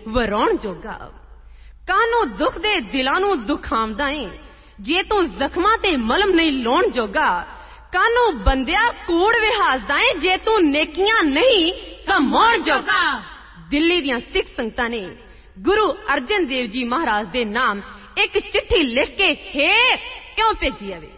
ਵਰਾਉਣ ਜੋਗਾ। ਕਾਹਨੂੰ ਦੁੱਖ ਦੇ ਦਿਲਾਂ ਨੂੰ ਦੁਖਾਉਂਦਾ ਏ ਜੇ ਤੂੰ ਜ਼ਖਮਾਂ ਤੇ ਮਲਮ ਨਹੀਂ ਲਾਉਣ ਜੋਗਾ। ਕਾਹਨੂੰ ਬੰਦਿਆ ਕੂੜ ਵਿਹਾਸਦਾ ਏ ਜੇ ਤੂੰ ਨੇਕੀਆਂ ਨਹੀਂ ਕਮਾਉਣ ਜੋਗਾ। ਦਿੱਲੀ ਦੀਆਂ ਸਿੱਖ ਸੰਗਤਾਂ ਨੇ ਗੁਰੂ ਅਰਜਨ ਦੇਵ ਜੀ ਮਹਾਰਾਜ ਦੇ ਨਾਮ ਇੱਕ ਚਿੱਠੀ ਲਿਖ ਕੇ ਕਿਉਂ ਭੇਜੀ ਆਵੇ।